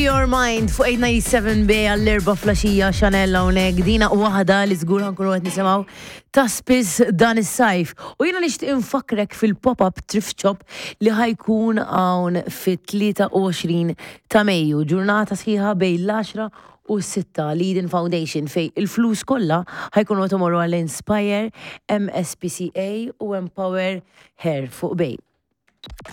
Your Mind fuq 897 B għall-erba flasġija Chanel hawnhekk dina waħda li żgur ħankunu qed nisimgħu ta' spiss dan is-sajf. U jiena nixtieq infakrek fil-pop-up thrift shop li ħajkun hawn fit-23 ta' Mejju, ġurnata sħiħa bejn l-10 u 6 Leading Foundation fej il-flus kollha ħajkunu tomorrow għall-Inspire, MSPCA u Empower Hair fuq bej.